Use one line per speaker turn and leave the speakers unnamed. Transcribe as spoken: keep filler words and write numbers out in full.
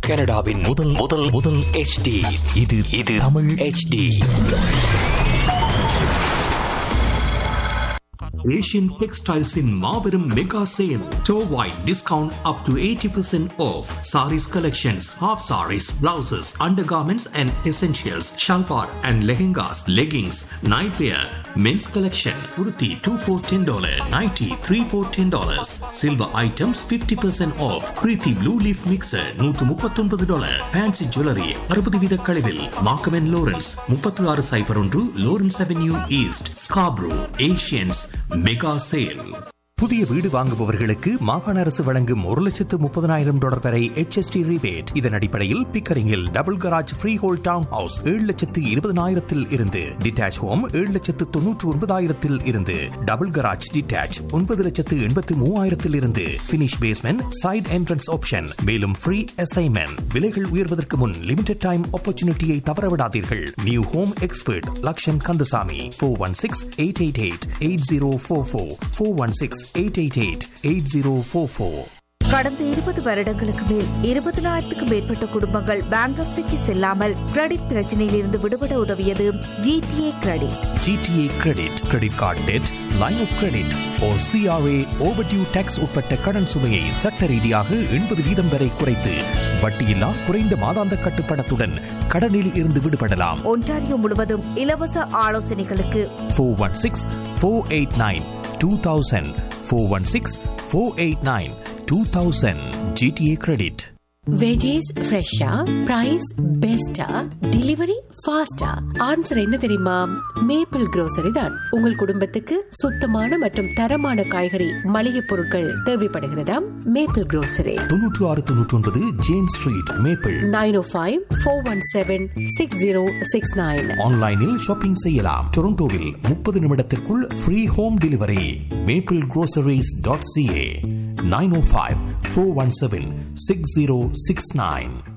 கனடாவின் முதல் முதல் முதல் எச் டி. இது இது Tamil H D.
Asian Textiles in Marverum Mega Sale. Store-wide discount up to eighty percent off. Saris collections, half saris, blouses, undergarments and essentials, shalwar and lehengas, leggings, nightwear, men's collection, kurti two for ten dollars, nighty three for ten dollars. Silver items fifty percent off. Kriti Blue Leaf Mixer one thirty-nine dollars. Fancy jewelry sixty வித கழிவில். Markham and Lawrence thirty-six oh one Lawrence Avenue East, Scarborough. Asians mega sale.
புதிய வீடு வாங்குபவர்களுக்கு மாகாண அரசு வழங்கும் ஒரு லட்சத்து முப்பதனாயிரம் டாலர் வரை H S T rebate. இதன் அடிப்படையில் பிக்கரிங்கில் double garage free whole down house ஏழு லட்சத்து இருபதனாயிரத்தில் இருந்து, டிட்டாச் ஹோம் ஏழு லட்சத்து தொன்னூற்று ஒன்பதாயிரத்தில் இருந்து, டபுள் கராஜ் டிட்டாச் ஒன்பது லட்சத்து எண்பத்து மூவாயிரத்தில் இருந்து, finish basement side entrance option. மேலும் ஃப்ரீ அசைன்மெண்ட். விலைகள் உயர்வதற்கு முன் லிமிடெட் டைம் ஆப்பர்ச்சுனிட்டியை தவறவிடாதீர்கள். New home expert Lakshan Kandasamy four one six eight eight eight eight zero four four four one six eight eight eight eight zero four four.
கடந்த இருபது வருடங்களுக்கு மேல் இருபதினாயிரத்துக்கும் மேற்பட்ட குடும்பங்கள் பேங்க்ரப்சிக்கு செல்லாமல் கிரெடிட் பிரச்சனையில் இருந்து விடுபட உதவியது GTA credit.
GTA credit, credit card dead, line of credit O CRA overdue tax உட்பட்ட கடன் சுமையை சட்ட ரீதியாக எண்பது வீதம் வரை குறைத்து வட்டியில்லா குறைந்த மாதாந்த கட்டுப்பணத்துடன் கடனில் இருந்து விடுபடலாம்.
ஒன்டாரியோ முழுவதும் இலவச ஆலோசனைகளுக்கு
four one six four eight nine two thousand four one six four eight nine two thousand. GTA credit.
Veggies ஃப்ரெஷ்ஷா, பிரைஸ் பெஸ்டா, டெலிவரி ஃபாஸ்டா? ஆன்சர் என்ன தெரியுமா? மேப்பிள் grocery தான். உங்கள் குடும்பத்துக்கு சுத்தமான மற்றும் தரமான காய்கறி மளிகை பொருட்கள் தேவைப்படுகிறதா? மேப்பிள் grocery
தொன்னூற்று ஆறு தொன்னூற்றி ஒன்பது ஜேம்ஸ் ஸ்ட்ரீட், மேப்பிள்
நைன் ஓ five four one seven six zero six nine.
ஆன்லைனில் ஷாப்பிங் செய்யலாம். டொரண்டோவில் முப்பது நிமிடத்திற்குள் free home delivery. Maple groceries dot CA nine ஓ five four one seven six zero six nine.